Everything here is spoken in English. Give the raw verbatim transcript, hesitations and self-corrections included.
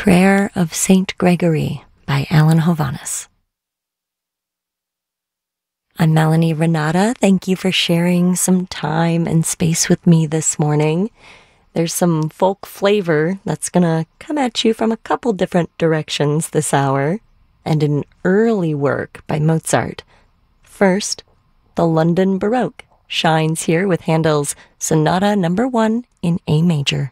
Prayer of Saint Gregory by Alan Hovhaness. I'm Melanie Renata. Thank you for sharing some time and space with me this morning. There's some folk flavor that's gonna come at you from a couple different directions this hour, and an early work by Mozart. First, the London Baroque shines here with Handel's Sonata Number One in A major.